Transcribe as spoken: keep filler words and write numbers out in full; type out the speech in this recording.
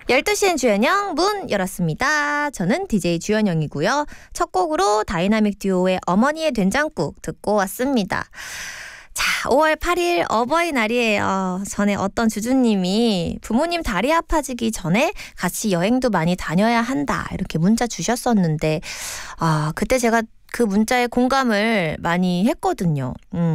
열두 시엔 주현영 문 열었습니다. 저는 디제이 주현영이고요. 첫 곡으로 다이나믹 듀오의 어머니의 된장국 듣고 왔습니다. 자, 오월 팔일 어버이날이에요. 전에 어떤 주주님이 부모님 다리 아파지기 전에 같이 여행도 많이 다녀야 한다 이렇게 문자 주셨었는데 아 그때 제가 그 문자에 공감을 많이 했거든요. 음.